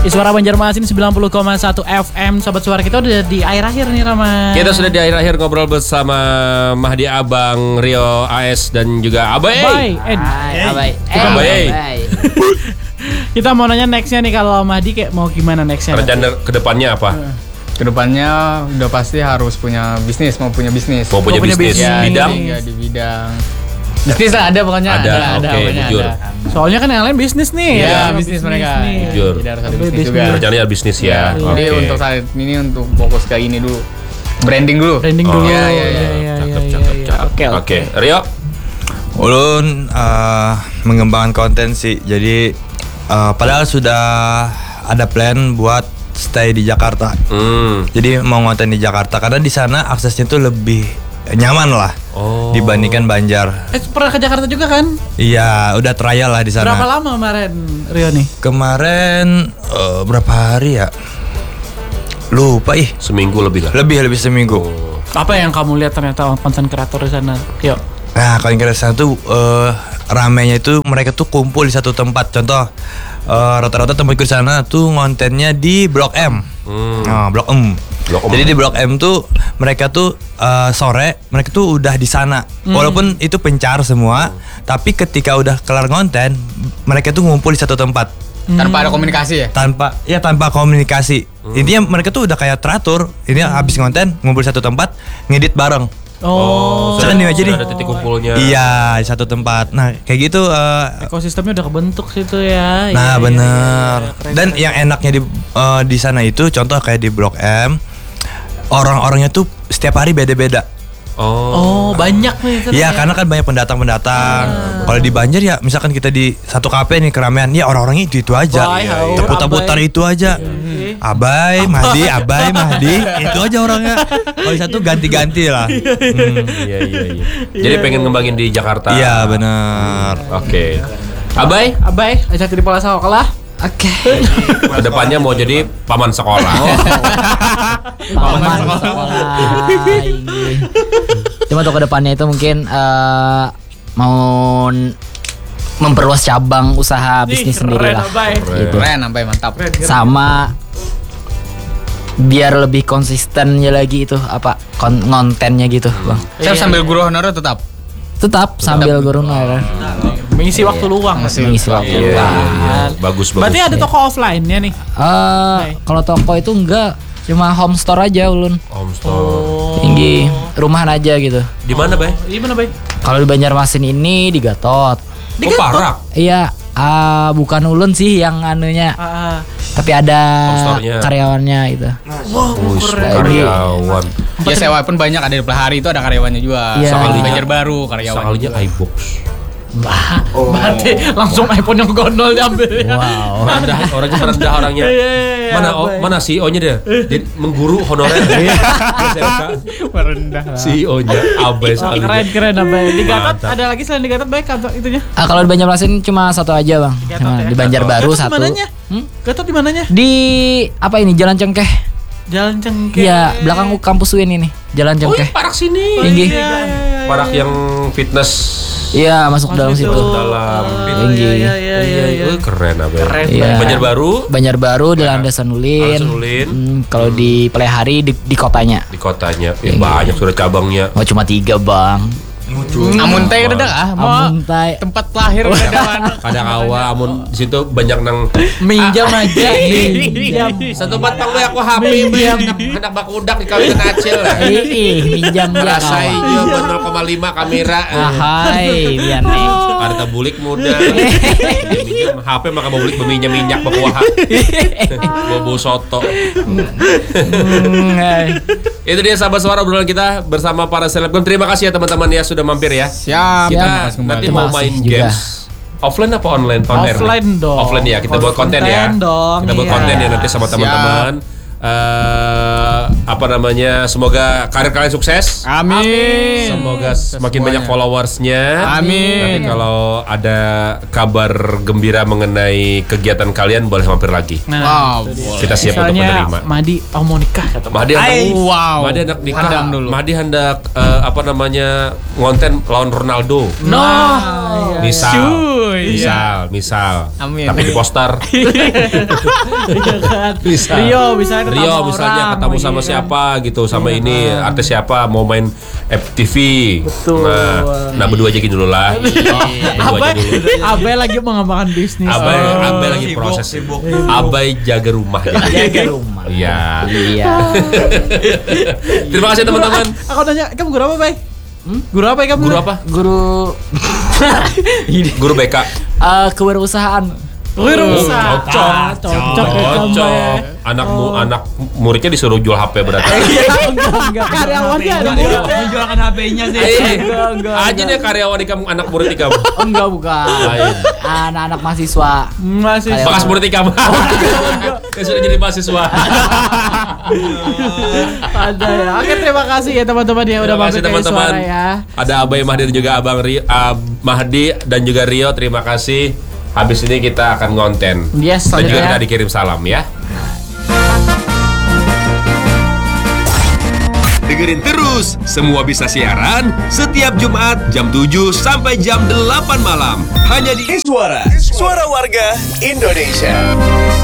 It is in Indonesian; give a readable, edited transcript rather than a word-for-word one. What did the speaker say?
Suara Banjarmasin 90,1 FM. Sobat Suara, kita udah di akhir-akhir nih, Rama. Kita sudah di akhir-akhir ngobrol bersama Mahdi Abang, Rio AS dan juga Abai. Abai. Kita mau nanya nextnya nih, kalau Mahdi kayak mau gimana nextnya? Rencana kedepannya apa? Kedepannya udah pasti harus punya bisnis, mau punya bisnis. Mau punya bisnis Ya, bidang? Ya, di bidang bisnis lah, ada pokoknya. Ada, oke, jujur. Soalnya kan yang lain bisnis nih. Ya, bisnis mereka. Jujur. Jadi harus ada bisnis juga. Rencananya bisnis ya. Jadi untuk saat ini untuk fokus ke ini dulu. Branding dulu. Ya. Cakep. Oke, Rio. Ulun mengembangkan konten sih. Jadi padahal sudah ada plan buat stay di Jakarta. Jadi mau ngonten di Jakarta karena di sana aksesnya tuh lebih nyaman lah dibandingkan Banjar. Pernah ke Jakarta juga kan? Iya, udah trial lah di sana. Berapa lama kemarin, Rio nih? Kemarin berapa hari ya? Lupa Seminggu lebih kan? Lebih seminggu. Apa yang kamu lihat ternyata konten kreator di sana? Yuk. Nah, kalau yang sana tuh ramenya itu mereka tuh kumpul di satu tempat. Contoh rata-rata tempatku di sana tuh ngontennya di Blok M. Blok M. Jadi di Blok M tuh mereka tuh sore mereka tuh udah di sana. Walaupun itu pencar semua, tapi ketika udah kelar ngonten, mereka tuh ngumpul di satu tempat. Tanpa ada komunikasi ya? Tanpa komunikasi. Intinya mereka tuh udah kayak teratur. Ini habis ngonten ngumpul di satu tempat, ngedit bareng. Sudah nih aja nih. Ada titik kumpulnya. Iya, di satu tempat. Nah, kayak gitu ekosistemnya udah kebentuk situ ya. Nah, iya, bener. Keren. Dan yang enaknya di sana itu contoh kayak di Blok M, orang-orangnya tuh setiap hari beda-beda. Banyak nih. Iya, karena kan banyak pendatang. Kalau di Banjar ya, misalkan kita di satu kafe nih keramaian, ya orang-orangnya itu aja. Teputar-putar itu aja. Abai, Mahdi, itu aja orangnya. Kalau di satu ganti-ganti lah. Iya. Jadi pengen ngembangin di Jakarta. Iya, benar. Oke. Abai, ajak di pola sekolah. Oke. kedepannya mau jadi paman sekolah. Paman sekolah. Cuma untuk kedepannya itu mungkin mau memperluas cabang usaha bisnis sendiri lah. Gitu. Keren, sampai mantap. Sama biar lebih konsistennya lagi itu kontennya gitu, Bang. Saya sambil guru honorer tetap Sambil guru honorer. Mengisi waktu luang. Mengisi waktu luang. Bagus. Berarti ada toko offline-nya nih? Kalau toko itu enggak, cuma home store aja ulun. Home store. Tinggi, rumahan aja gitu. Di mana, Bay? Kalau di Banjarmasin ini di Gatot. Parak. Iya, bukan ulun sih yang anunya. Tapi ada karyawannya gitu. Karyawan. Ya sewa pun banyak, ada di Pelahari itu ada karyawannya juga. Iya. Sekalinya Banjarbaru karyawan. Sekalinya iBox. Berarti langsung iPhone yang gondol diambil. Wow. Rendah orangnya. Mana CEO-nya dia? Jadi mengguru honorer. Merendah lah. CEO-nya Abai sekali. Keren Abai. Di Gatot ada lagi selain di Gatot baik kantor itunya? Kalau di Banjarmasin cuma satu aja, Bang. Di Banjarbaru satu. Gatot di mananya? Di apa ini? Jalan Cengkeh. Jalan Cengkeh. Iya, belakang kampus UIN ini. Jalan Cengkeh. Parak sini. Tinggi. Parak yang fitness. Iya, masuk dalam situ. Tinggi. Iya. Keren Abai. Iya. Banjarbaru di Landasan Ulin. Kalau Hmm. di Pelehari di kotanya. Di kotanya. Banyak sudah cabangnya. Oh, cuma 3, Bang. Amuntai ada Amuntai. Tempat lahir ada. Kadang awal amun di situ banyak nang Minjam aja. satu tempat pang aku HP hendak bakudak di kawinan acil. Minjam ya Rasai kawan. 0,5 kamera. Hai, biar nih. Ada bulik muda. Minjam HP maka bulik meminjam minyak bakuah. Bobo soto. Itu dia sahabat suara obrolan kita bersama para selebgram. Terima kasih ya teman-teman ya sudah mampir ya. Siap. Kita nanti mau main games offline apa online? Offline dong. Offline ya, kita buat konten ya. Dong, kita buat konten ya nanti sama teman-teman. Apa namanya? Semoga karir kalian sukses. Amin. Semoga semakin banyak followersnya. Amin. Nanti kalau ada kabar gembira mengenai kegiatan kalian boleh mampir lagi. Wow. Kita siap untuk Misalnya menerima. Madi mau nikah kata Mahdi hendak nikah. Pandang dulu. Mahdi hendak apa namanya? Ngonten lawan Ronaldo. Misal. Amin. Tapi di poster. Bisa. Rio misalnya ketemu Rio misalnya orang, ketemu sama iya kan? siapa gitu, sama ini artis siapa mau main FTV. Betul. Nah berdua aja gini dulu lah. Berdua aja dulu. Abai lagi mengembangkan bisnis. Abai lagi proses. Abai jaga rumah. Jaga rumah. Iya. Iya. Terima kasih teman-teman. Aku nanya, kamu guru apa, Bay? Guru apa kamu? Guru apa? Guru Guru BK. kewirausahaan. Cocok ya kamu. Cocok. Anak muridnya disuruh jual HP berarti. Enggak. Karyawannya ada murid. Menjualkan HP-nya sih. Enggak. Aja deh karyawan di kamu, anak murid di kamu. Enggak, bukan. Lain. Anak-anak mahasiswa. Masih Bekas murid di kamu. Yang sudah jadi mahasiswa. ada ya. Oke, terima kasih ya teman-teman yang udah Terima kasih mampir ke teman-teman. Suara ya. Ada Abai Mahdi dan juga Abang Mahdi dan juga Rio. Terima kasih. Habis ini kita akan ngonten. Yes, Dan juga selanjutnya. kita dikirim salam ya. Dengerin terus Semua Bisa Siaran setiap Jumat jam 7 sampai jam 8 malam hanya di Suara Warga Indonesia.